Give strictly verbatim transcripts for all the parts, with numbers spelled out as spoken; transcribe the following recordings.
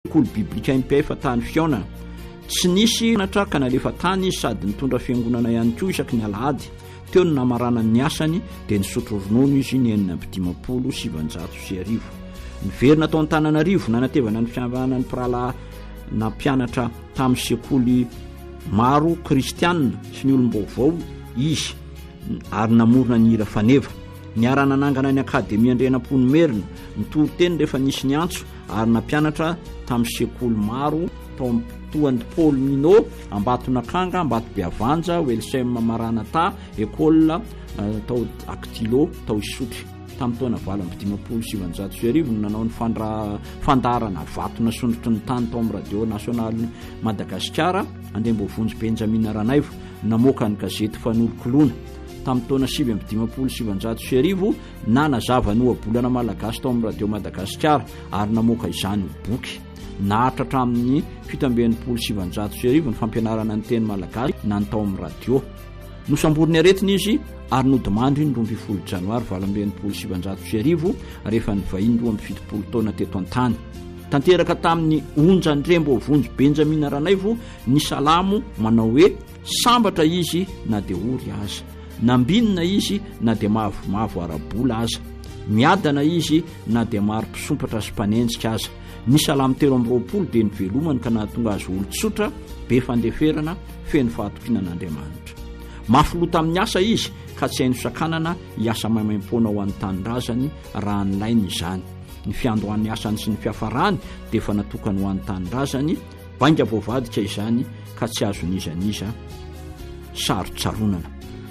sekoly biblika M P F tany Fiona. Tsy nisy natra ka nalefa tany izy sady nitondra fiangonana ihany koa isaky ny alahady. Teo ny namarana ny asany dia nisotro ronono izy ny enina amby dimampolo sivanjato sy arivo. Niverina tao Antananarivo nanatevana ny fihavanana ny pirala na mpianatra tamin'ny sekoly maro kristianina sy ny olom-baovao izy ary namorona ny hira faneva. Niarana nangana ny akademia Andrianampoiny Merina nitoroteny rehefa nisy ny antso ary nampianatra tamin'ny sekoly maro tao toan'ny Paul Minot, Ambatonakanga, Ambato-Biavanja, Welsem Maranata, école tao Aktilo, tao Isotry. Tamin'ny taona valo amby dimampolo sivanjato sy arivo nanao ny fandra fandarana vato nasondrotry ny tany tao amin'ny radio nasionaly Madagasikara. Andrembovonjy Benjamin Ranaivo namoaka ny gazety Fanolo-Kolona. Tamin'ny taona sivy amby dimampolo sivanjato sy arivo nanazava ny ohabolana malagasy tao amin'ny radio Madagasikara ary namoaka izany boky. Nahatra hatramin'ny fito amby enimpolo sivanjato sy arivo ny fampianarana ny teny malagasy natao amin'ny radio. Nosamboriny aretina izy ary nodimandry ny roa amby folo janoary valo amby enimpolo sivanjato sy arivo rehefa nivahiny roa amby fitopolo taona teto an-tany. Tanteraka tamin'ny onjan-drembovonjy Benjamin Ranaivo ny salamo manao hoe sambatra izy na dia ory aza, nambinina izy na dia mavomavo arabola aza, miadana izy na dia maro mpisompatra sy mpanenjika aza. Ny salamo telo amby roapolo dia ny velomany ka nahatonga azy olon-tsotra be fandeferana feno fahatokisan'Andriamanitra. Mafilota amin'ny asa izy ka tsy haino sakanana hiasa maimaim-poana ho an'ny tanindrazany raha nylainy izany. Ny fiandohan'ny asany sy ny fiafarany dia efa natokany ho an'ny tanindrazany, bainga voavadika izany ka tsy azo nizaniza sarotsaronana.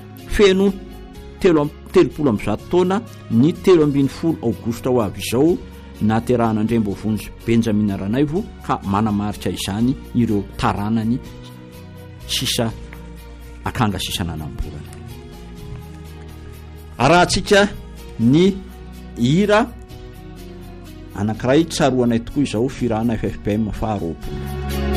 Feno telo telopolo amby zato taona ny telo ambin'ny folo aogosta ho avy izao nateran'Andrembovonjy Benjamin Ranaivo ka manamarika izany ireo taranany sisa akanga sisa nanamborana. Arahantsika ny hira anankiray tsaroanay tokoa izao firana F F P M faharoapolo.